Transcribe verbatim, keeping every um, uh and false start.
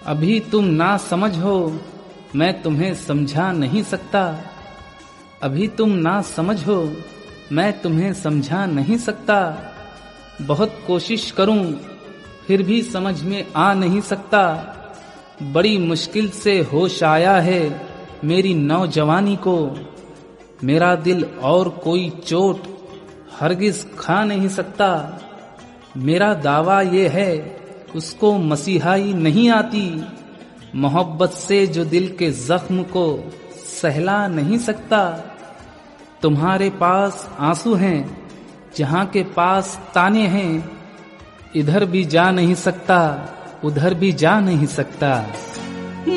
अभी तुम ना समझ हो, मैं तुम्हें समझा नहीं सकता। अभी तुम ना समझ हो, मैं तुम्हें समझा नहीं सकता। बहुत कोशिश करूं फिर भी समझ में आ नहीं सकता। बड़ी मुश्किल से होश आया है मेरी नौजवानी को। मेरा दिल और कोई चोट हरगिज खा नहीं सकता। मेरा दावा ये है उसको मसीहाई नहीं आती। मोहब्बत से जो दिल के जख्म को सहला नहीं सकता। तुम्हारे पास आंसू हैं जहां के पास ताने हैं। इधर भी जा नहीं सकता, उधर भी जा नहीं सकता।